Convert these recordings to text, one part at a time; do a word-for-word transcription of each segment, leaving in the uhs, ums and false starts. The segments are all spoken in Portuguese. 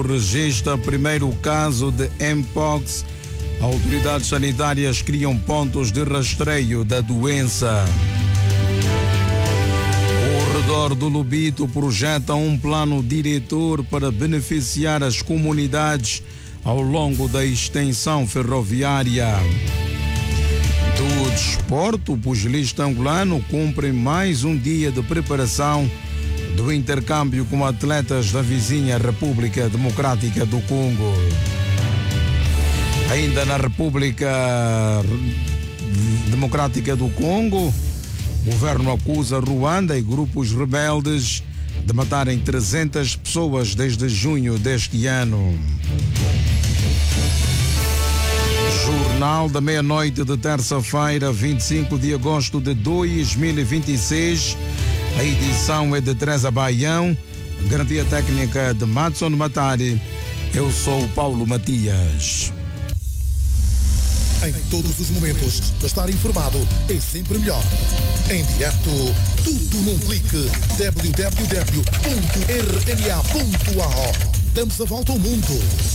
Registra primeiro caso de Mpox. Autoridades sanitárias criam pontos de rastreio da doença. O redor do Lubito projeta um plano diretor para beneficiar as comunidades ao longo da extensão ferroviária. Do desporto, o pugilista angolano cumpre mais um dia de preparação do intercâmbio com atletas da vizinha República Democrática do Congo. Ainda na República Democrática do Congo, o governo acusa Ruanda e grupos rebeldes de matarem trezentas pessoas desde junho deste ano. Jornal da meia-noite de terça-feira, vinte e cinco de agosto de dois mil e vinte e seis. A edição é de Teresa Baião, garantia técnica de Madson Matari. Eu sou Paulo Matias. Em todos os momentos, estar informado é sempre melhor. Em direto, tudo num clique. w w w ponto r n a ponto a o. Damos a volta ao mundo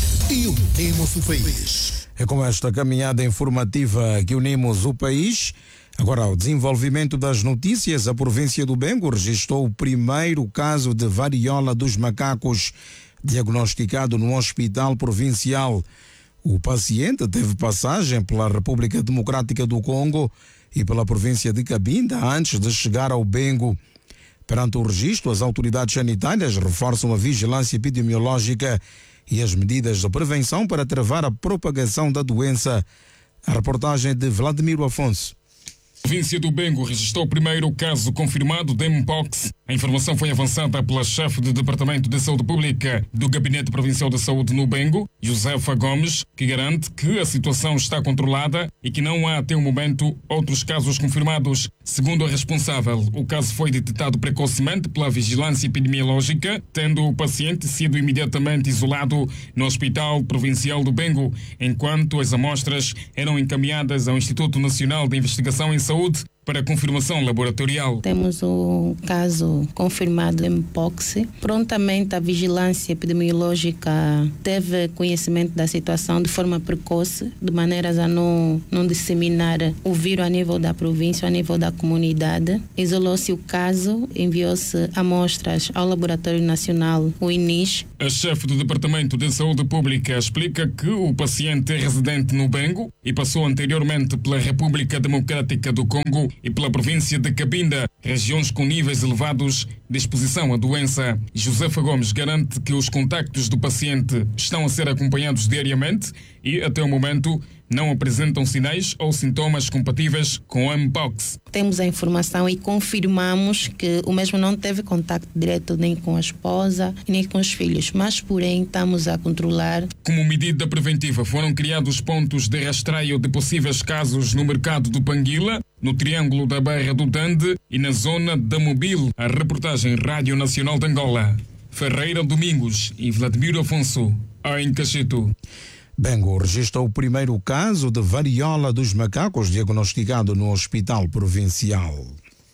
e unimos o país. É com esta caminhada informativa que unimos o país. Agora, ao desenvolvimento das notícias, a província do Bengo registrou o primeiro caso de varíola dos macacos diagnosticado no Hospital Provincial. O paciente teve passagem pela República Democrática do Congo e pela província de Cabinda antes de chegar ao Bengo. Perante o registro, as autoridades sanitárias reforçam a vigilância epidemiológica e as medidas de prevenção para travar a propagação da doença. A reportagem de Vladimiro Afonso. A província do Bengo registrou o primeiro caso confirmado de Mpox. A informação foi avançada pela chefe do Departamento de Saúde Pública do Gabinete Provincial de Saúde no Bengo, Josefa Gomes, que garante que a situação está controlada e que não há até o momento outros casos confirmados. Segundo a responsável, o caso foi detectado precocemente pela vigilância epidemiológica, tendo o paciente sido imediatamente isolado no Hospital Provincial do Bengo, enquanto as amostras eram encaminhadas ao Instituto Nacional de Investigação em Saúde para confirmação laboratorial. Temos o caso confirmado de Mpox. Prontamente a vigilância epidemiológica teve conhecimento da situação de forma precoce, de maneiras a não, não disseminar o vírus a nível da província, a nível da comunidade. Isolou-se o caso, enviou-se amostras ao Laboratório Nacional, o I N I S. A chefe do Departamento de Saúde Pública explica que o paciente é residente no Bengo e passou anteriormente pela República Democrática do Congo e pela província de Cabinda, regiões com níveis elevados de exposição à doença. Josefa Gomes garante que os contactos do paciente estão a ser acompanhados diariamente e, até o momento, não apresentam sinais ou sintomas compatíveis com a Mpox. Temos a informação e confirmamos que o mesmo não teve contacto direto nem com a esposa, nem com os filhos, mas, porém, estamos a controlar. Como medida preventiva, foram criados pontos de rastreio de possíveis casos no mercado do Panguila, no Triângulo da Barra do Dande e na zona da Mobile. A reportagem Rádio Nacional de Angola. Ferreira Domingos e Vladimiro Afonso, em Cachito. Bengo registra o primeiro caso de varíola dos macacos diagnosticado no Hospital Provincial.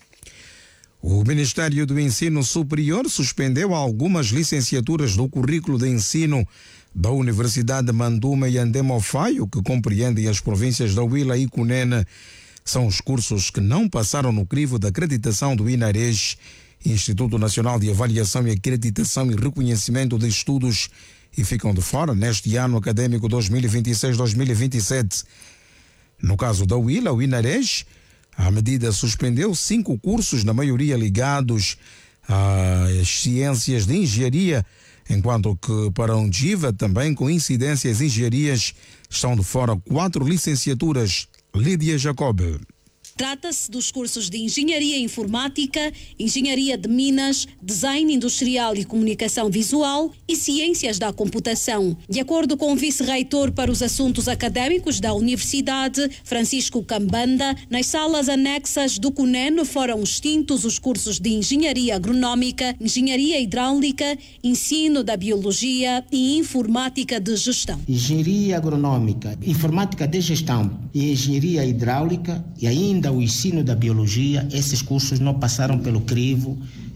O Ministério do Ensino Superior suspendeu algumas licenciaturas do currículo de ensino da Universidade de Manduma e Andemofaio, que compreendem as províncias da Huila e Cunene. São os cursos que não passaram no crivo da acreditação do INARES, Instituto Nacional de Avaliação e Acreditação e Reconhecimento de Estudos, e ficam de fora neste ano acadêmico dois mil e vinte e seis dois mil e vinte e sete. No caso da Huila, o INARES, a medida suspendeu cinco cursos, na maioria ligados às ciências de engenharia, enquanto que para a Undiva, também com incidências em engenharias, estão de fora quatro licenciaturas. Lídia Jacob. Trata-se dos cursos de Engenharia Informática, Engenharia de Minas, Design Industrial e Comunicação Visual e Ciências da Computação. De acordo com o vice-reitor para os assuntos acadêmicos da Universidade, Francisco Cambanda, nas salas anexas do Cunene foram extintos os cursos de Engenharia Agronómica, Engenharia Hidráulica, Ensino da Biologia e Informática de Gestão. Engenharia Agronómica, Informática de Gestão e Engenharia Hidráulica e ainda o ensino da biologia, esses cursos não passaram pelo crivo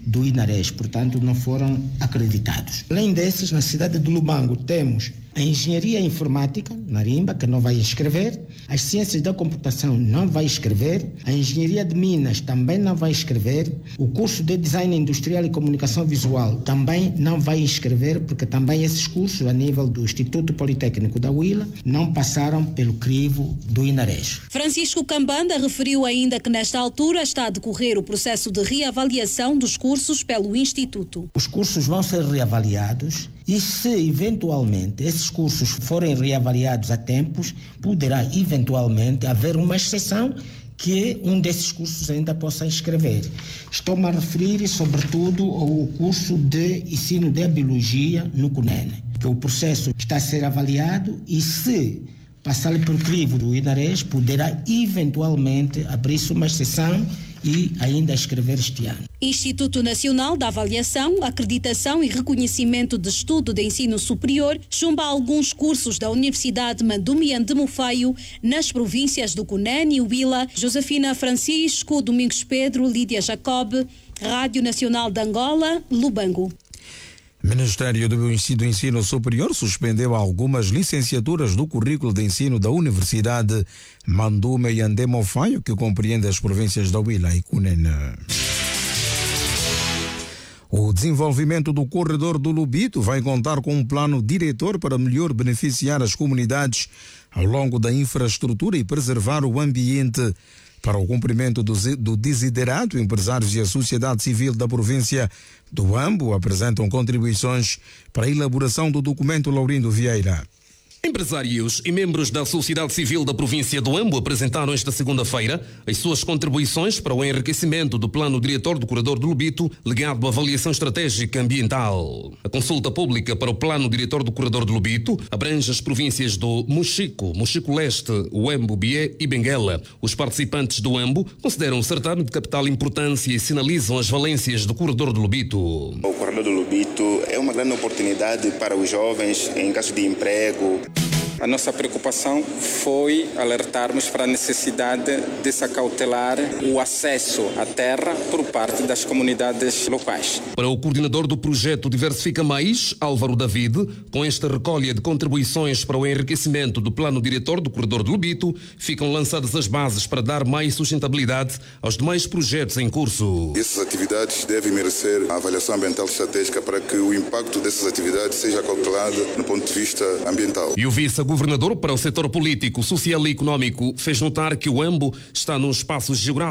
do INARES, portanto não foram acreditados. Além desses, na cidade de Lubango temos a engenharia informática, Narimba, que não vai escrever, as ciências da computação não vai escrever, a engenharia de Minas também não vai escrever, o curso de design industrial e comunicação visual também não vai escrever, porque também esses cursos a nível do Instituto Politécnico da Huila não passaram pelo crivo do INARES. Francisco Cambanda referiu ainda que nesta altura está a decorrer o processo de reavaliação dos cursos pelo Instituto. Os cursos vão ser reavaliados e se eventualmente esses cursos forem reavaliados a tempos, poderá eventualmente haver uma exceção que um desses cursos ainda possa inscrever. Estou-me a referir sobretudo ao curso de ensino de biologia no CUNEN, que o processo está a ser avaliado e se passar por crivo do INARES, poderá eventualmente abrir-se uma exceção e ainda escrever este ano. Instituto Nacional da Avaliação, Acreditação e Reconhecimento de Estudo de Ensino Superior chumba alguns cursos da Universidade Mandumian de Mofaio nas províncias do Cunene e Huila. Josefina Francisco, Domingos Pedro, Lídia Jacob, Rádio Nacional de Angola, Lubango. Ministério do Ensino Superior suspendeu algumas licenciaturas do currículo de ensino da Universidade Mandumian de Mofaio, que compreende as províncias da Huila e Cunene. O desenvolvimento do corredor do Lubito vai contar com um plano diretor para melhor beneficiar as comunidades ao longo da infraestrutura e preservar o ambiente. Para o cumprimento do, do desiderato, empresários e a sociedade civil da província do Ambo apresentam contribuições para a elaboração do documento. Laurindo Vieira. Empresários e membros da sociedade civil da província do Ambo apresentaram esta segunda-feira as suas contribuições para o enriquecimento do plano diretor do corredor do Lubito, ligado à avaliação estratégica ambiental. A consulta pública para o plano diretor do corredor do Lubito abrange as províncias do Mochico, Mochico Leste, Huambo, Bié e Benguela. Os participantes do Ambo consideram o certame de capital importância e sinalizam as valências do corredor do Lubito. O corredor do Lubito é uma grande oportunidade para os jovens em caso de emprego. A nossa preocupação foi alertarmos para a necessidade de se acautelar o acesso à terra por parte das comunidades locais. Para o coordenador do projeto Diversifica Mais, Álvaro David, com esta recolha de contribuições para o enriquecimento do plano diretor do corredor do Lubito, ficam lançadas as bases para dar mais sustentabilidade aos demais projetos em curso. Essas atividades devem merecer a avaliação ambiental estratégica para que o impacto dessas atividades seja acautelado no ponto de vista ambiental. E o vice-governador para o setor político, social e econômico fez notar que o Ambo está num espaço geográfico